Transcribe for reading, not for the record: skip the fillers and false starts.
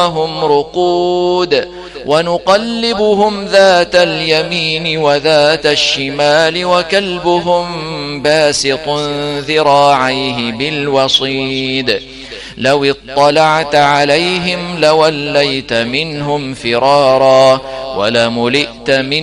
وهم رقود ونقلبهم ذات اليمين وذات الشمال وكلبهم باسط ذراعيه بالوصيد لو اطلعت عليهم لوليت منهم فرارا ولملئت منهم